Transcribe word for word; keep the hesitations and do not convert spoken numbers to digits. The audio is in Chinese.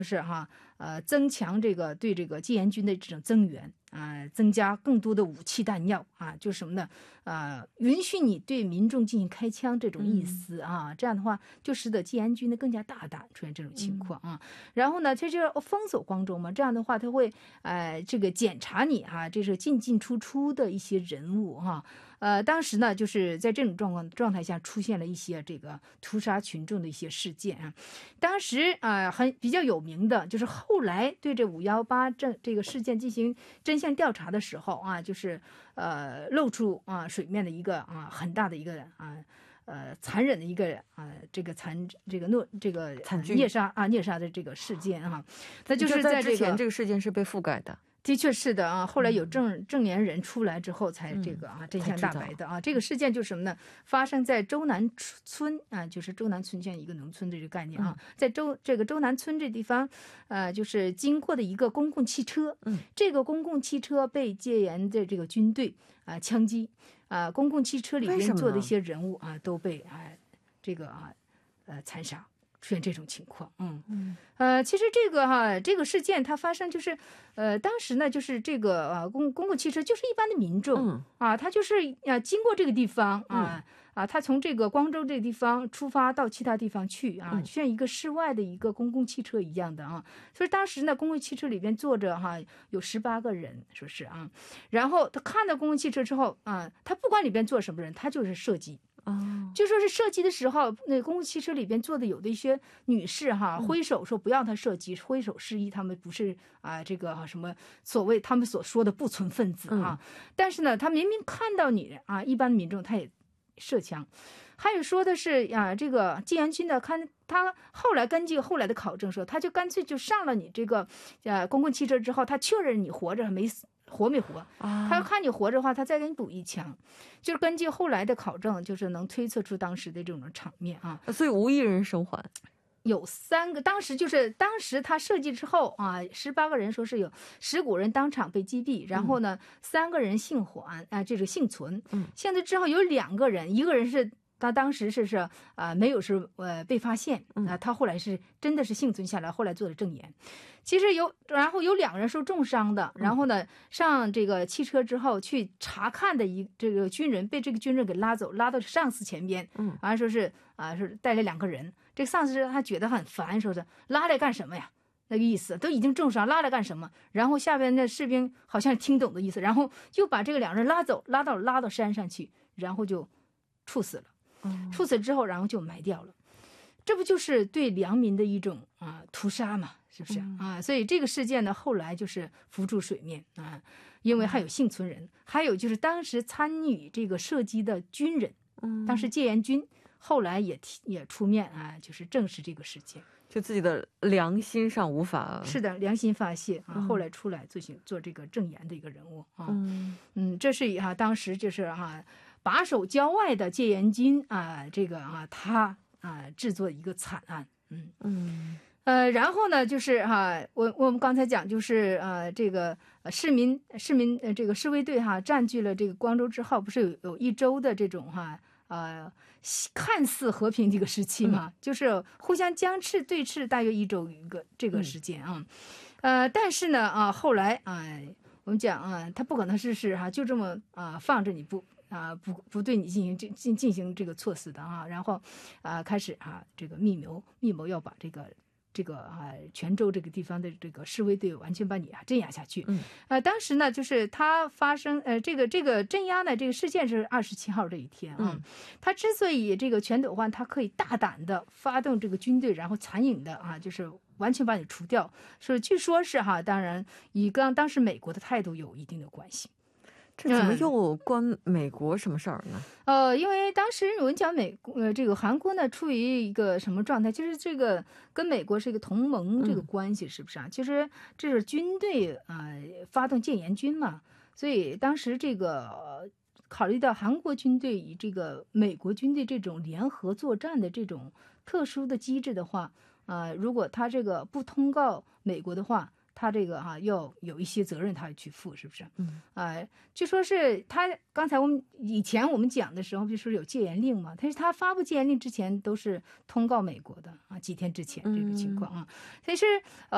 是哈，呃，增强这个对这个戒严军的这种增援啊、呃，增加更多的武器弹药啊，就是什么呢？呃，允许你对民众进行开枪这种意思啊，嗯、这样的话就使得戒严军呢更加大胆，出现这种情况啊。嗯、然后呢，它就是封锁光州嘛，这样的话他会呃这个检查你哈、啊，这是进进出出的一些人物哈、啊。呃，当时呢，就是在这种状况状态下出现了一些这个屠杀群众的一些事件啊。当时啊、呃，很比较有名的就是后来对这五幺八这这个事件进行真相调查的时候啊，就是呃露出啊水面的一个啊很大的一个啊呃残忍的一个啊这个残这个诺这个惨剧虐杀啊虐杀的这个事件啊，那就是在这个之前这个事件是被覆盖的。 的确是的啊，后来有证证言人出来之后，才这个啊、 嗯、 真相大白的啊。这个事件就是什么呢？发生在周南村啊，就是周南村这样一个农村的这个概念啊， 嗯、 在周这个周南村这地方，呃，就是经过的一个公共汽车， 嗯， 这个公共汽车被戒严的这个军队啊、呃、枪击啊、呃，公共汽车里边坐的一些人物啊都被啊、呃、这个啊呃残杀。出现这种情况，嗯嗯，呃，其实这个哈，这个事件它发生就是，呃，当时呢，就是这个啊，公公共汽车就是一般的民众、 嗯、 啊，他就是啊经过这个地方啊、 嗯、 啊，他从这个光州这个地方出发到其他地方去啊， 嗯、 就像一个室外的一个公共汽车一样的啊。所以当时呢，公共汽车里边坐着哈、啊、有十八个人，说是啊，然后他看到公共汽车之后啊，他不管里边坐什么人，他就是射击。 哦， 就说是射击的时候，那公共汽车里边坐的有的一些女士哈，挥手说不要他射击，挥手示意他们不是啊这个什么所谓他们所说的不存分子啊。嗯、但是呢，他明明看到你啊，一般民众他也射枪。还有说的是啊，这个戒严军的看他后来根据后来的考证说，他就干脆就上了你这个呃公共汽车之后，他确认你活着没死。活没活？他要看你活着的话，他再给你补一枪。就是根据后来的考证，就是能推测出当时的这种场面啊。 所以无一人生还。 有三个，当时就是当时他射击之后啊，十八个人说是有十五人当场被击毙，然后呢，嗯、三个人幸还啊，这是幸存。 嗯， 现在之后有两个人，一个人是。他当时是是啊、呃、没有是呃被发现啊、呃，他后来是真的是幸存下来，后来做了证言。其实有，然后有两个人受重伤的，然后呢上这个汽车之后去查看的一这个军人被这个军人给拉走，拉到上司前边，嗯，完说是啊是带来两个人，这个上司他觉得很烦，说是拉来干什么呀？那个意思都已经重伤，拉来干什么？然后下边的士兵好像听懂的意思，然后就把这个两人拉走，拉到拉到山上去，然后就处死了。处死之后，然后就埋掉了，这不就是对良民的一种啊屠杀嘛？是不是、嗯、啊？所以这个事件呢，后来就是浮出水面啊，因为还有幸存人，还有就是当时参与这个射击的军人，嗯，当时戒严军后来也也出面啊，就是证实这个事件， 就自己的良心上无法是的良心发泄啊，嗯、后来出来做行做这个证言的一个人物啊， 嗯嗯，这是啊，当时就是啊。把守郊外的戒严军啊，这个啊，他啊制作一个惨案，嗯嗯，呃，然后呢，就是哈、啊，我我们刚才讲，就是呃，这个市民市民呃这个示威队哈、啊，占据了这个光州之后，不是有有一周的这种哈呃看似和平这个时期嘛，嗯、就是互相僵持对峙大约一周一个这个时间啊，嗯、呃，但是呢啊，后来啊、呃，我们讲啊，他不可能是是哈、啊，就这么啊放着你不。啊，不不对你进行进进进行这个措辞的啊，然后啊开始啊这个密谋密谋要把这个这个啊泉州这个地方的这个示威队完全把你啊镇压下去。嗯，呃，当时呢就是他发生呃这个这个镇压呢这个事件是二十七号这一天啊，嗯、他之所以这个全斗焕他可以大胆的发动这个军队，然后残忍的啊就是完全把你除掉，是据说是哈，当然与刚当时美国的态度有一定的关系。 这怎么又关美国什么事儿呢？ 嗯、呃，因为当时我们讲美国，呃，这个韩国呢处于一个什么状态？其实这个跟美国是一个同盟这个关系，是不是啊？嗯、其实这是军队啊、呃、发动戒严军嘛，所以当时这个、呃、考虑到韩国军队与这个美国军队这种联合作战的这种特殊的机制的话，啊、呃，如果他这个不通告美国的话。他这个哈、啊、要有一些责任，他要去负，是不是？嗯，啊、呃，据说是他刚才我们以前我们讲的时候，就说有戒严令嘛，但是他发布戒严令之前都是通告美国的啊，几天之前这个情况啊，其实呃。